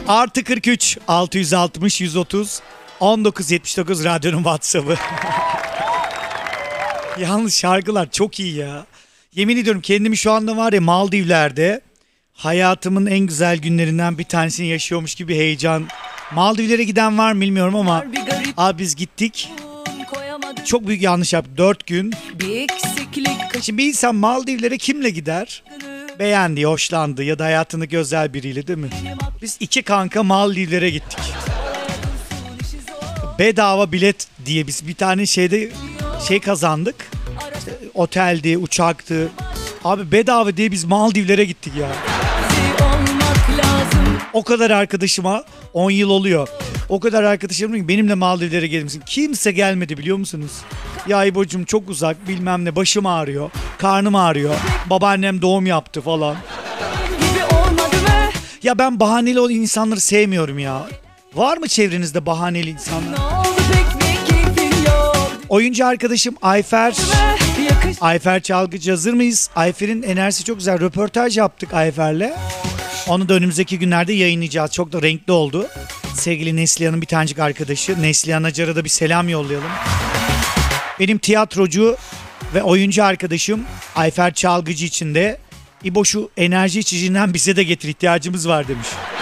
Artı 43 660 130 1979 radyonun WhatsApp'ı. Yalnız şarkılar çok iyi ya. Yemin ediyorum kendimi şu anda var ya Maldivler'de hayatımın en güzel günlerinden bir tanesini yaşıyormuş gibi heyecan. Maldivlere giden var mı bilmiyorum ama abi biz gittik. Çok büyük yanlış yaptık. 4 gün. Şimdi bir insan Maldivlere kimle gider? Beğendi, hoşlandı ya da hayatındaki özel biriyle değil mi? Biz 2 kanka Maldivlere gittik. Bedava bilet diye biz bir tane şeyde kazandık. İşte oteldi, uçaktı. Abi bedava diye biz Maldivlere gittik ya. O kadar arkadaşıma 10 yıl oluyor. O kadar arkadaşım diyor ki benimle Maldivlere gelir misin? Kimse gelmedi biliyor musunuz? Ya İbo'cum çok uzak bilmem ne başım ağrıyor. Karnım ağrıyor. Babaannem doğum yaptı falan. Ya ben bahaneli olan insanları sevmiyorum ya. Var mı çevrenizde bahaneli insanlar? Oyuncu arkadaşım Ayfer. Ayfer Çalgıcı, hazır mıyız? Ayfer'in enerjisi çok güzel. Röportaj yaptık Ayfer'le. Onu da önümüzdeki günlerde yayınlayacağız. Çok da renkli oldu. Sevgili Neslihan'ın bir tanecik arkadaşı. Neslihan Acar'a da bir selam yollayalım. Benim tiyatrocu ve oyuncu arkadaşım Ayfer Çalgıcı için de İbo şu enerji içeceğinden bize de getir, ihtiyacımız var demiş.